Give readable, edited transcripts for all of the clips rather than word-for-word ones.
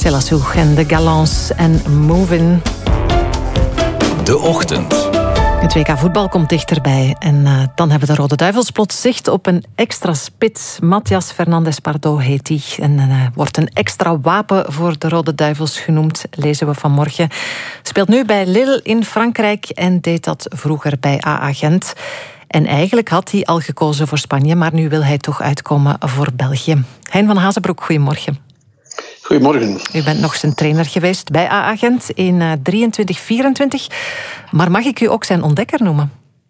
Selassou en de Galants en Movin'. De Ochtend. Het WK voetbal komt dichterbij en dan hebben de Rode Duivels plots zicht op een extra spits. Matías Fernández Pardo heet hij en wordt een extra wapen voor de Rode Duivels genoemd, lezen we vanmorgen. Speelt nu bij Lille in Frankrijk en deed dat vroeger bij AA Gent. En eigenlijk had hij al gekozen voor Spanje, maar nu wil hij toch uitkomen voor België. Hein van Hazenbroek, goedemorgen. Goedemorgen. U bent nog zijn trainer geweest bij AA Gent in 23-24. Maar mag ik u ook zijn ontdekker noemen?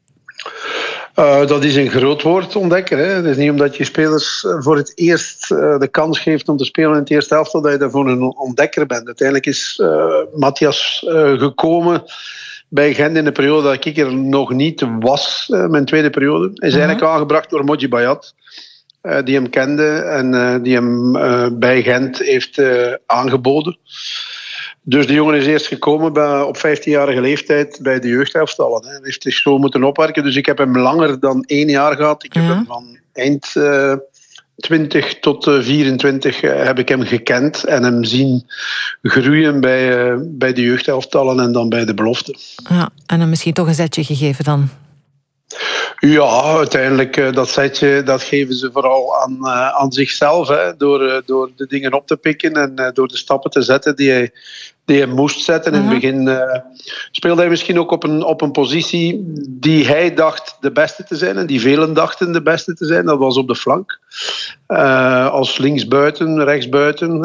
Dat is een groot woord, ontdekker. Hè. Het is niet omdat je spelers voor het eerst de kans geeft om te spelen in het eerste elftal dat je daarvoor een ontdekker bent. Uiteindelijk is Matías gekomen bij Gent in de periode dat ik er nog niet was, mijn tweede periode. Hij is eigenlijk aangebracht door Modji Bayat, die hem kende en die hem bij Gent heeft aangeboden. Dus de jongen is eerst gekomen op 15-jarige leeftijd bij de jeugdelftallen. Hij heeft zich zo moeten opwerken. Dus ik heb hem langer dan 1 jaar gehad. Ik heb hem van eind 20 tot 24 heb ik hem gekend en hem zien groeien bij de jeugdelftallen en dan bij de belofte. Ja, en hem misschien toch een zetje gegeven dan? Ja, uiteindelijk dat setje dat geven ze vooral aan zichzelf. Hè, door de dingen op te pikken en door de stappen te zetten die hij moest zetten. In het begin speelde hij misschien ook op een positie die hij dacht de beste te zijn en die velen dachten de beste te zijn. Dat was op de flank. Als linksbuiten, rechtsbuiten.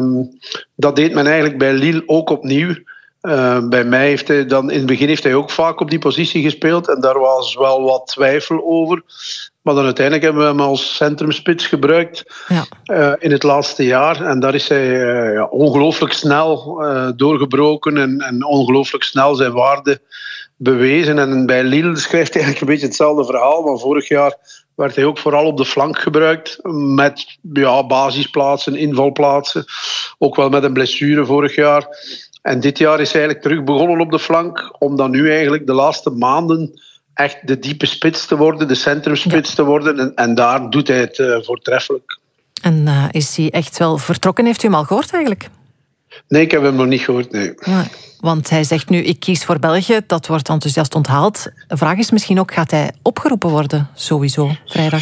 Dat deed men eigenlijk bij Lille ook opnieuw. Bij mij heeft hij dan in het begin heeft hij ook vaak op die positie gespeeld en daar was wel wat twijfel over. Maar dan uiteindelijk hebben we hem als centrumspits gebruikt in het laatste jaar. En daar is hij ongelooflijk snel doorgebroken en ongelooflijk snel zijn waarde bewezen. En bij Lille schrijft hij eigenlijk een beetje hetzelfde verhaal. Maar vorig jaar werd hij ook vooral op de flank gebruikt. Met basisplaatsen, invalplaatsen. Ook wel met een blessure vorig jaar. En dit jaar is hij eigenlijk terug begonnen op de flank. Om dan nu eigenlijk de laatste maanden echt de diepe spits te worden, de centrumspits te worden. En daar doet hij het voortreffelijk. En is hij echt wel vertrokken? Heeft u hem al gehoord eigenlijk? Nee, ik heb hem nog niet gehoord, nee. Ja, want hij zegt nu, ik kies voor België. Dat wordt enthousiast onthaald. De vraag is misschien ook, gaat hij opgeroepen worden? Sowieso, vrijdag.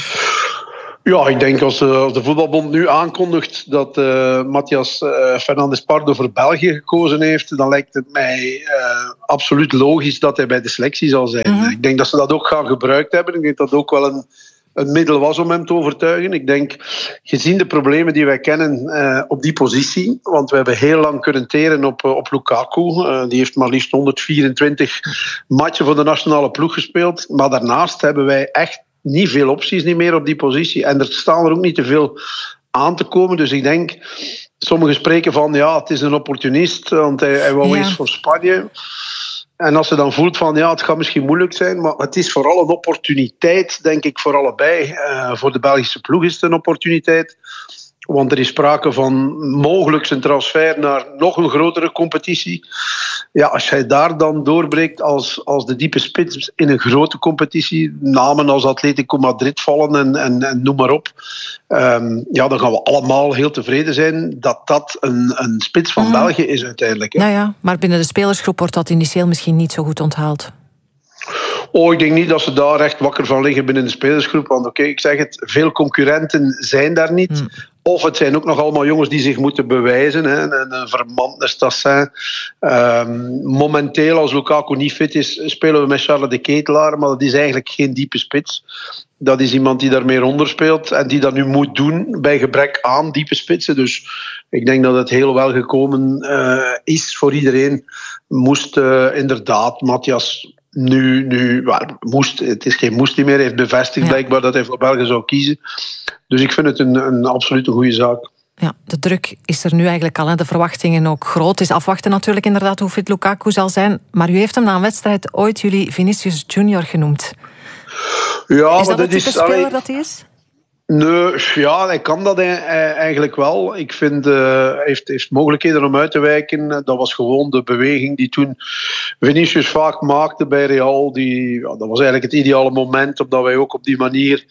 Ja, ik denk als de voetbalbond nu aankondigt dat Matías Fernández Pardo voor België gekozen heeft, dan lijkt het mij absoluut logisch dat hij bij de selectie zal zijn. Ik denk dat ze dat ook gaan gebruikt hebben. Ik denk dat dat ook wel een middel was om hem te overtuigen. Ik denk, gezien de problemen die wij kennen op die positie, want we hebben heel lang kunnen teren op Lukaku. Die heeft maar liefst 124 matchen voor de nationale ploeg gespeeld. Maar daarnaast hebben wij echt niet veel opties niet meer op die positie. En er staan er ook niet te veel aan te komen. Dus ik denk, sommigen spreken van het is een opportunist, want hij wou eens voor Spanje. En als ze dan voelt van het gaat misschien moeilijk zijn, maar het is vooral een opportuniteit, denk ik, voor allebei. Voor de Belgische ploeg is het een opportuniteit. Want er is sprake van mogelijk een transfer naar nog een grotere competitie. Ja, als jij daar dan doorbreekt als de diepe spits in een grote competitie, namen als Atletico Madrid vallen en noem maar op, dan gaan we allemaal heel tevreden zijn dat dat een spits van België is uiteindelijk. Hè. Nou ja, maar binnen de spelersgroep wordt dat initieel misschien niet zo goed onthaald. Ik denk niet dat ze daar echt wakker van liggen binnen de spelersgroep. Want ik zeg het, veel concurrenten zijn daar niet. Of het zijn ook nog allemaal jongens die zich moeten bewijzen. Hè. Een Vermand, een Stassin. Momenteel, als Lukaku niet fit is, spelen we met Charles de Ketelaar. Maar dat is eigenlijk geen diepe spits. Dat is iemand die daar meer onder speelt. En die dat nu moet doen bij gebrek aan diepe spitsen. Dus ik denk dat het heel wel gekomen is voor iedereen. Moest inderdaad Matías het is geen moest meer, hij heeft bevestigd blijkbaar dat hij voor België zou kiezen. Dus ik vind het een absoluut een goede zaak. Ja, de druk is er nu eigenlijk al, de verwachtingen ook groot. Het is afwachten natuurlijk inderdaad hoe fit Lukaku zal zijn. Maar u heeft hem na een wedstrijd ooit jullie Vinicius Junior genoemd. Ja, is dat het type speler dat hij is? Nee, hij kan dat eigenlijk wel. Ik vind, hij heeft mogelijkheden om uit te wijken. Dat was gewoon de beweging die toen Vinicius vaak maakte bij Real. Dat was eigenlijk het ideale moment, omdat wij ook op die manier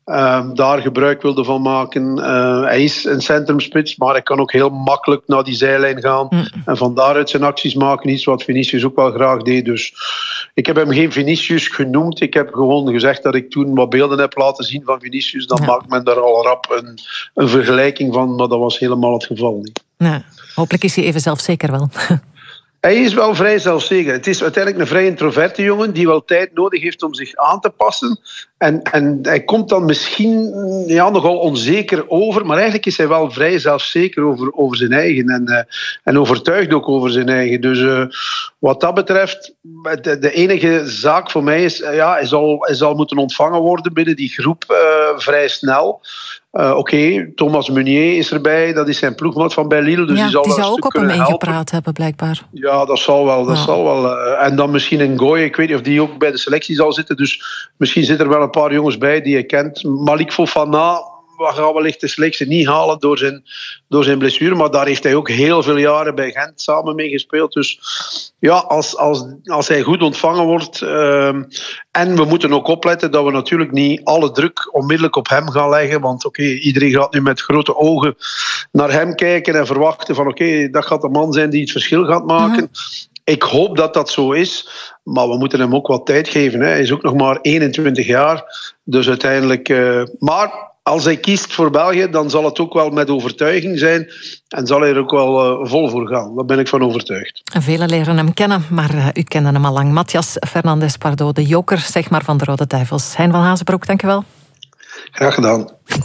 daar gebruik wilde van maken. Hij is een centrumspits, maar hij kan ook heel makkelijk naar die zijlijn gaan en van daaruit zijn acties maken. Iets wat Vinicius ook wel graag deed. Dus ik heb hem geen Vinicius genoemd. Ik heb gewoon gezegd dat ik toen wat beelden heb laten zien van Vinicius. Dan maakt men daar al rap een vergelijking van, maar dat was helemaal het geval niet. Ja, hopelijk is hij even zelfzeker wel. Hij is wel vrij zelfzeker. Het is uiteindelijk een vrij introverte jongen die wel tijd nodig heeft om zich aan te passen. En hij komt dan misschien nogal onzeker over, maar eigenlijk is hij wel vrij zelfzeker over zijn eigen en overtuigd ook over zijn eigen. Dus wat dat betreft, de enige zaak voor mij is, hij zal moeten ontvangen worden binnen die groep vrij snel. Oké, Thomas Meunier is erbij, dat is zijn ploegmaat van bij Lille. Dus die zou ook op hem ingepraat hebben, blijkbaar. Ja, dat zal wel. En dan misschien een Ngoy, ik weet niet of die ook bij de selectie zal zitten. Dus misschien zitten er wel een paar jongens bij die je kent. Malik Fofana gaat wellicht de selectie niet halen door zijn blessure. Maar daar heeft hij ook heel veel jaren bij Gent samen mee gespeeld. Dus ja, als hij goed ontvangen wordt. En we moeten ook opletten dat we natuurlijk niet alle druk onmiddellijk op hem gaan leggen. Want iedereen gaat nu met grote ogen naar hem kijken en verwachten van dat gaat de man zijn die het verschil gaat maken. Ik hoop dat dat zo is, maar we moeten hem ook wat tijd geven. Hè. Hij is ook nog maar 21 jaar. Dus uiteindelijk... maar als hij kiest voor België, dan zal het ook wel met overtuiging zijn. En zal hij er ook wel vol voor gaan. Daar ben ik van overtuigd. Velen leren hem kennen, maar u kende hem al lang. Matthias Fernandes Pardo, de joker van de Rode Duivels. Hein van Hazenbroek, dank u wel. Graag gedaan.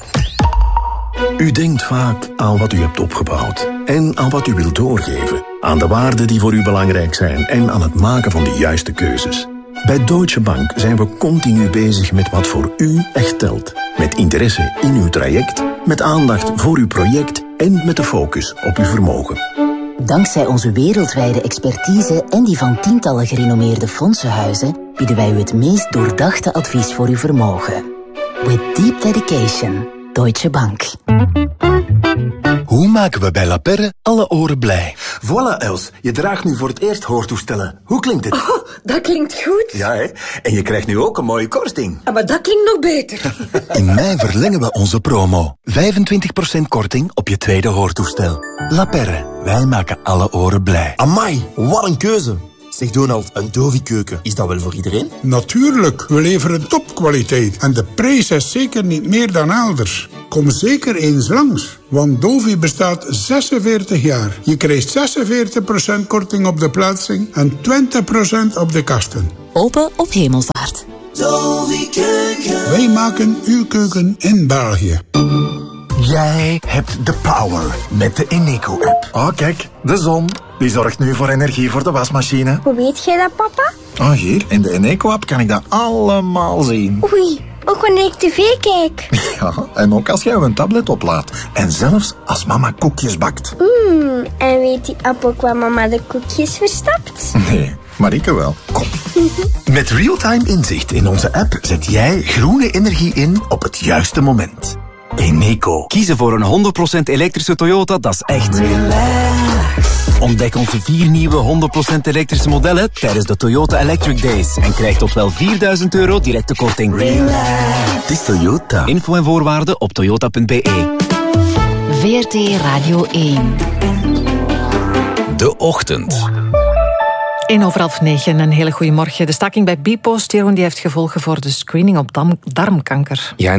U denkt vaak aan wat u hebt opgebouwd en aan wat u wilt doorgeven, aan de waarden die voor u belangrijk zijn en aan het maken van de juiste keuzes. Bij Deutsche Bank zijn we continu bezig met wat voor u echt telt. Met interesse in uw traject, met aandacht voor uw project en met de focus op uw vermogen. Dankzij onze wereldwijde expertise en die van tientallen gerenommeerde fondsenhuizen bieden wij u het meest doordachte advies voor uw vermogen. With deep dedication. Deutsche Bank. Hoe maken we bij La Perre alle oren blij? Voilà, Els. Je draagt nu voor het eerst hoortoestellen. Hoe klinkt het? Oh, dat klinkt goed. Ja, hè? En je krijgt nu ook een mooie korting. Maar dat klinkt nog beter. In mei verlengen we onze promo. 25% korting op je tweede hoortoestel. La Perre. Wij maken alle oren blij. Amai, wat een keuze. Zeg Donald, een Dovi-keuken, is dat wel voor iedereen? Natuurlijk, we leveren topkwaliteit en de prijs is zeker niet meer dan elders. Kom zeker eens langs, want Dovi bestaat 46 jaar. Je krijgt 46% korting op de plaatsing en 20% op de kasten. Open op Hemelvaart. Dovi-keuken. Wij maken uw keuken in België. Jij hebt de power met de Eneco-app. Oh, kijk, de zon. Die zorgt nu voor energie voor de wasmachine. Hoe weet jij dat, papa? Oh, hier, in de Eneco-app kan ik dat allemaal zien. Oei, ook wanneer ik tv kijk. Ja, en ook als jij een tablet oplaadt. En zelfs als mama koekjes bakt. En weet die app ook waar mama de koekjes verstapt? Nee, Marieke wel. Kom. Met real-time inzicht in onze app zet jij groene energie in op het juiste moment. Eneco. Kiezen voor een 100% elektrische Toyota, dat is echt relax. Ontdek onze 4 nieuwe 100% elektrische modellen tijdens de Toyota Electric Days. En krijg tot wel €4.000 directe korting. Relax. Het is Toyota. Info en voorwaarden op toyota.be. VRT Radio 1. De Ochtend. 9:01, een hele goede morgen. De staking bij Bpost, Jeroen, die heeft gevolgen voor de screening op darmkanker. Ja,